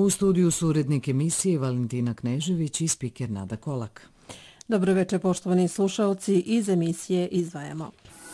U studiju su urednik emisije Valentina Knežević i spiker Nada Kolak. Dobro večer, poštovani slušaoci, iz emisije izdvajamo.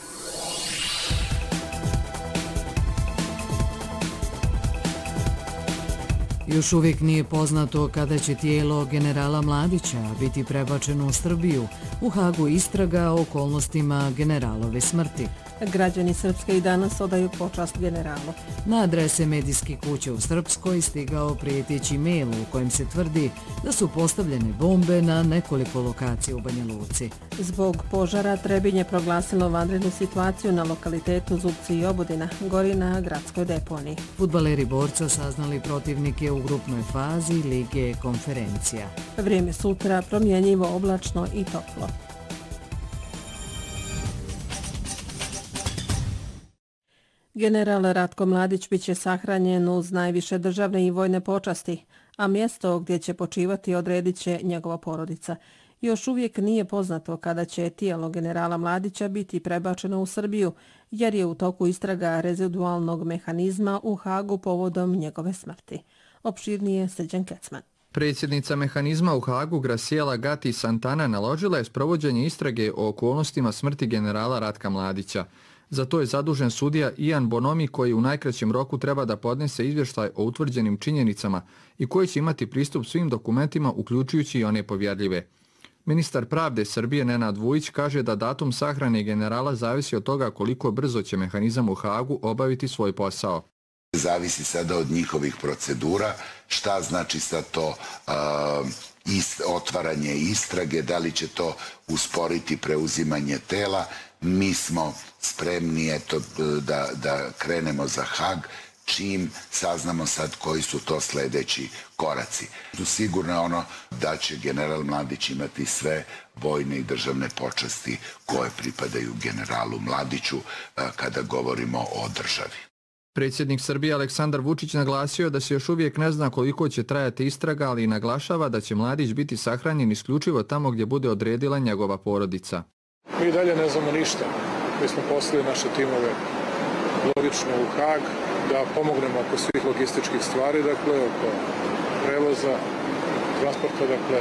Još uvijek nije poznato kada će tijelo generala Mladića biti prebačeno u Srbiju. U Hagu istraga o okolnostima generalove smrti. Građani Srpske i danas odaju počast generalu. Na adrese medijskih kuća u Srpskoj stigao prijeteći mail u kojem se tvrdi da su postavljene bombe na nekoliko lokacija u Banja Luci. Zbog požara Trebinje proglasilo vanrednu situaciju na lokalitetu Zubci i Obudina, gori na gradskoj deponiji. Fudbaleri Borca saznali protivnike u grupnoj fazi Lige konferencija. Vrijeme sutra promjenjivo, oblačno i toplo. General Ratko Mladić biće sahranjen uz najviše državne i vojne počasti, a mjesto gdje će počivati odredit će njegova porodica. Još uvijek nije poznato kada će tijelo generala Mladića biti prebačeno u Srbiju, jer je u toku istraga rezidualnog mehanizma u Hagu povodom njegove smrti. Opširnije Srđan Kecman. Predsjednica mehanizma u Hagu Graciela Gatti Santana naložila je sprovođenje istrage o okolnostima smrti generala Ratka Mladića. Za to je zadužen sudija Ian Bonomi koji u najkraćem roku treba da podnese izvještaj o utvrđenim činjenicama i koji će imati pristup svim dokumentima uključujući i one povjerljive. Ministar pravde Srbije Nenad Vujić kaže da datum sahrane generala zavisi od toga koliko brzo će mehanizam u Hagu obaviti svoj posao. Zavisi sada od njihovih procedura, šta znači sad to otvaranje istrage, da li će to usporiti preuzimanje tela. Mi smo spremni da krenemo za Hag, čim saznamo sad koji su to sljedeći koraci. Sigurno je ono da će general Mladić imati sve vojne i državne počasti koje pripadaju generalu Mladiću kada govorimo o državi. Predsjednik Srbije Aleksandar Vučić naglasio da se još uvijek ne zna koliko će trajati istraga, ali i naglašava da će Mladić biti sahranjen isključivo tamo gdje bude odredila njegova porodica. Mi dalje ne znamo ništa. Mi smo poslali naše timove logično u Hag da pomognemo oko svih logističkih stvari, dakle, oko prevoza, transporta, dakle,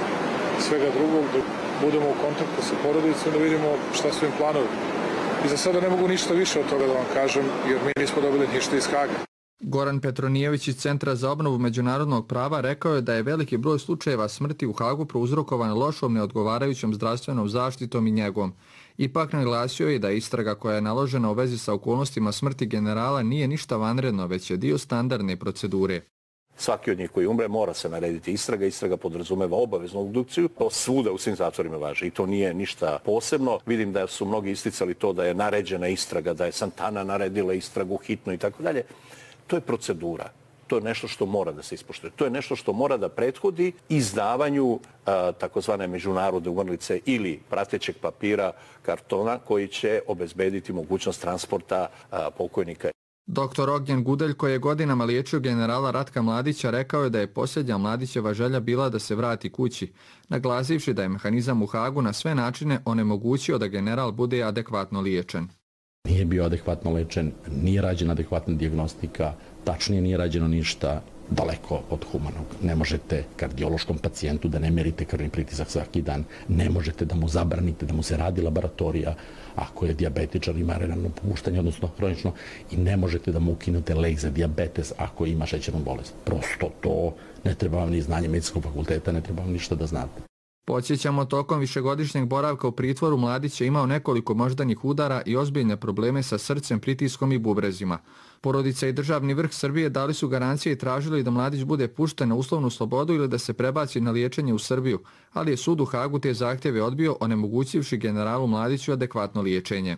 svega drugog, da budemo u kontaktu sa porodicom, da vidimo šta su im planovi. I za sada ne mogu ništa više od toga da vam kažem, jer mi nismo dobili ništa iz Haga. Goran Petronijević iz Centra za obnovu međunarodnog prava rekao je da je veliki broj slučajeva smrti u Hagu prouzrokovan lošom neodgovarajućom zdravstvenom zaštitom i njegom. Ipak naglasio je da istraga koja je naložena u vezi sa okolnostima smrti generala nije ništa vanredno, već je dio standardne procedure. Svaki od njih koji umre mora se narediti istraga. Istraga podrazumeva obaveznu obdukciju. To svuda u svim zatvorima važi i to nije ništa posebno. Vidim da su mnogi isticali to da je naređena istraga, da je Santana naredila istragu hitno i tako dalje. To je procedura. To je nešto što mora da se ispoštuje. To je nešto što mora da prethodi izdavanju takozvane međunarodne umrlice ili pratećeg papira, kartona koji će obezbediti mogućnost transporta pokojnika. Dr. Ognjen Gudelj, koji je godinama liječio generala Ratka Mladića, rekao je da je posljednja Mladićeva želja bila da se vrati kući, naglasivši da je mehanizam u Hagu na sve načine onemogućio da general bude adekvatno liječen. Nije bio adekvatno lečen, nije rađena adekvatna dijagnostika, tačnije nije rađeno ništa, daleko od humanog. Ne možete kardiološkom pacijentu da ne merite krvni pritisak svaki dan, ne možete da mu zabranite, da mu se radi laboratorija ako je dijabetičar, ima renalno popuštanje, odnosno hronično, i ne možete da mu ukinute lek za dijabetes ako ima šećernu bolest. Prosto to ne treba vam ni znanje medicinskog fakulteta, ne treba vam ništa da znate. Podsjećamo, tokom višegodišnjeg boravka u pritvoru Mladić je imao nekoliko moždanih udara i ozbiljne probleme sa srcem, pritiskom i bubrezima. Porodica i državni vrh Srbije dali su garancije i tražili da Mladić bude pušten na uslovnu slobodu ili da se prebaci na liječenje u Srbiju, ali je sud u Hagu te zahtjeve odbio, onemogućivši generalu Mladiću adekvatno liječenje.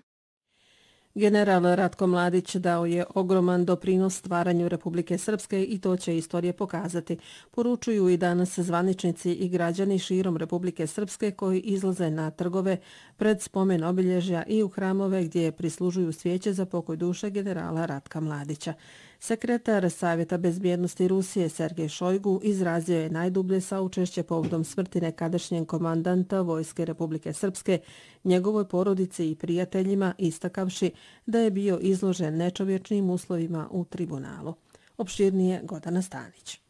General Ratko Mladić dao je ogroman doprinos stvaranju Republike Srpske i to će istorije pokazati. Poručuju i danas zvaničnici i građani širom Republike Srpske koji izlaze na trgove pred spomen obilježja i u hramove gdje prislužuju svijeće za pokoj duše generala Ratka Mladića. Sekretar Savjeta bezbjednosti Rusije Sergej Šojgu izrazio je najdublje saučešće povodom smrti nekadašnjeg komandanta Vojske Republike Srpske, njegovoj porodici i prijateljima, istakavši da je bio izložen nečovječnim uslovima u tribunalu. Opširnije Gordana Stanić.